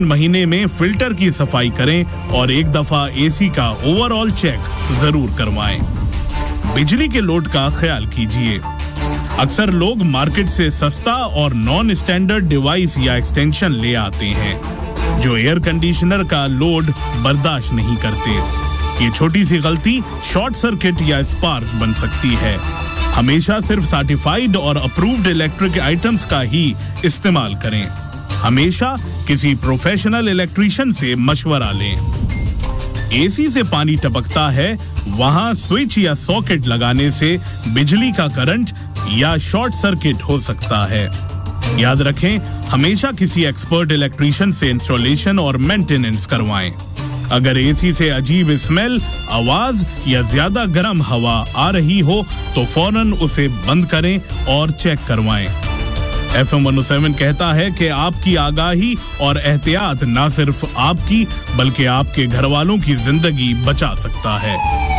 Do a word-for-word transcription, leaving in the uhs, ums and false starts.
महीने में फिल्टर की सफाई करें और एक दफा एसी का ओवरऑल चेक जरूर करवाएं। बिजली के लोड का ख्याल कीजिए। अक्सर लोग मार्केट से सस्ता और नॉन स्टैंडर्ड डिवाइस या एक्सटेंशन ले आते हैं जो एयर कंडीशनर का लोड बर्दाश्त नहीं करते। ये छोटी सी गलती शॉर्ट सर्किट या स्पार्क बन सकती है। हमेशा सिर्फ सर्टिफाइड और अप्रूव्ड इलेक्ट्रिक आइटम्स का ही इस्तेमाल करें। हमेशा किसी प्रोफेशनल इलेक्ट्रीशियन से मशवरा लें। एसी से पानी टपकता है, वहां स्विच या सॉकेट लगाने से बिजली का करंट या शॉर्ट सर्किट हो सकता है। याद रखें, हमेशा किसी एक्सपर्ट इलेक्ट्रीशियन से इंस्टॉलेशन और मेंटेनेंस करवाएं। अगर एसी से अजीब स्मेल, आवाज या ज्यादा गर्म हवा आ रही हो तो फौरन उसे बंद करें और चेक करवाएं। F M one O seven कहता है कि आपकी आगाही और एहतियात न सिर्फ आपकी बल्कि आपके घर वालों की जिंदगी बचा सकता है।